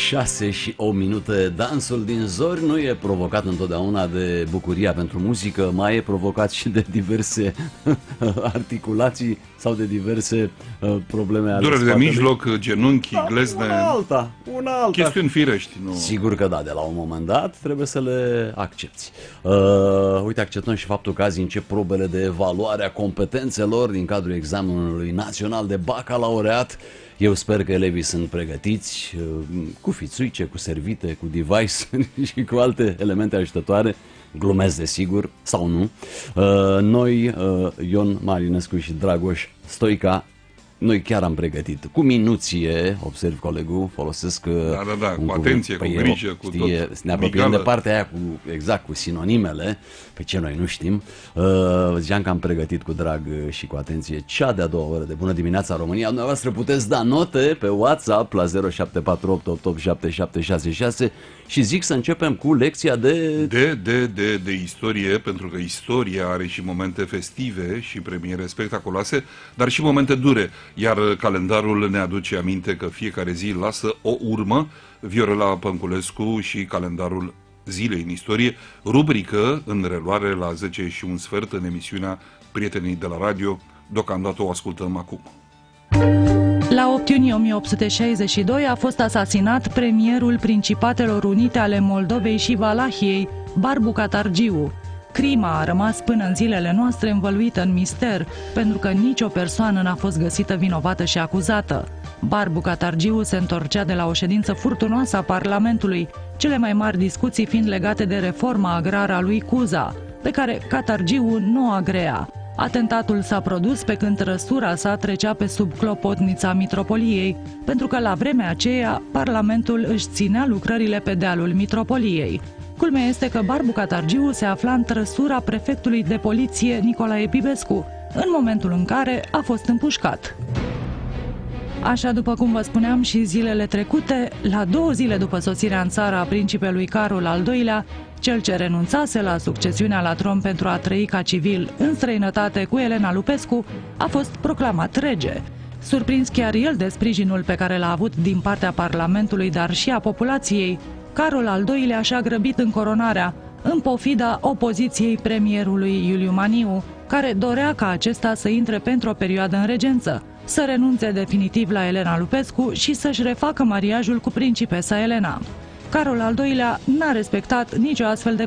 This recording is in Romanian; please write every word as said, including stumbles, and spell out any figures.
șase și o minute. Dansul din zori nu e provocat întotdeauna de bucuria pentru muzică, mai e provocat și de diverse articulații sau de diverse uh, probleme ale dureri de spatelui. mijloc, genunchi, Da, glezne, una alta, una alta. chestiuni firești. Nu? Sigur că da, de la un moment dat trebuie să le accepti. Uh, uite, acceptăm și faptul că azi încep probele de evaluare a competențelor din cadrul examenului național de bacalaureat. Eu sper că elevii sunt pregătiți cu fițuice, cu servite, cu device și cu alte elemente ajutătoare. Glumesc, desigur, sau nu. Noi, Ion Marinescu și Dragoș Stoica, noi chiar am pregătit cu minuție, observ colegul, folosesc da, da, da, cu cuvânt, atenție, cu grijă, cu știe, tot. ne apropiem de partea aia cu, exact, cu sinonimele, pe ce noi nu știm. Uh, ziceam că am pregătit cu drag și cu atenție cea de-a doua oră de Bună Dimineața România. Dumneavoastră puteți da note pe WhatsApp la zero șapte patru opt opt opt șapte șapte șase șase și zic să începem cu lecția de... De, de, de, de istorie, pentru că istoria are și momente festive și premiere spectaculoase, dar și momente dure. Iar calendarul ne aduce aminte că fiecare zi lasă o urmă. Viorela Pănculescu și calendarul zilei în istorie, rubrică în reluare la zece și un sfert în emisiunea Prietenii de la Radio. Deocamdată o ascultăm acum. La opt iunie o mie opt sute șaizeci și doi a fost asasinat premierul Principatelor Unite ale Moldovei și Valahiei, Barbu Catargiu. Crima a rămas până în zilele noastre învăluită în mister, pentru că nicio persoană n-a fost găsită vinovată și acuzată. Barbu Catargiu se întorcea de la o ședință furtunoasă a Parlamentului, cele mai mari discuții fiind legate de reforma agrară a lui Cuza, pe care Catargiu nu o agrea. Atentatul s-a produs pe când trăsura sa trecea pe sub clopotnița mitropoliei, pentru că la vremea aceea Parlamentul își ținea lucrările pe dealul mitropoliei. Culmea este că Barbu Catargiu se afla în trăsura prefectului de poliție Nicolae Pibescu, în momentul în care a fost împușcat. Așa după cum vă spuneam și zilele trecute, la două zile după sosirea în țară a principelui Carol al doilea, cel ce renunțase la succesiunea la tron pentru a trăi ca civil în străinătate cu Elena Lupescu, a fost proclamat rege. Surprins chiar el de sprijinul pe care l-a avut din partea Parlamentului, dar și a populației, Carol al doilea și-a grăbit încoronarea, în pofida opoziției premierului Iuliu Maniu, care dorea ca acesta să intre pentru o perioadă în regență, să renunțe definitiv la Elena Lupescu și să-și refacă mariajul cu principesa Elena. Carol al doilea n-a respectat nicio astfel de